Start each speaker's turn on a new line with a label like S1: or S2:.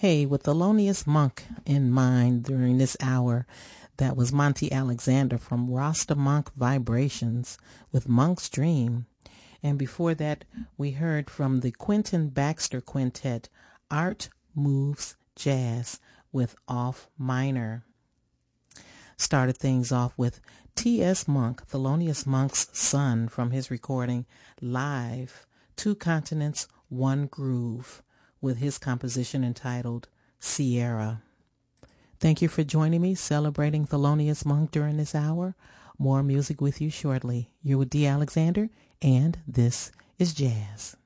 S1: Hey, with Thelonious Monk in mind during this hour, that was Monty Alexander from Rasta Monk Vibrations with Monk's Dream. And before that, we heard from the Quentin Baxter Quintet, Art Moves Jazz with Off Minor. Started things off with T.S. Monk, Thelonious Monk's son, from his recording Live, Two Continents, One Groove, with his composition entitled Sierra. Thank you for joining me, celebrating Thelonious Monk during this hour. More music with you shortly. You're with D. Alexander, and this is Jazz.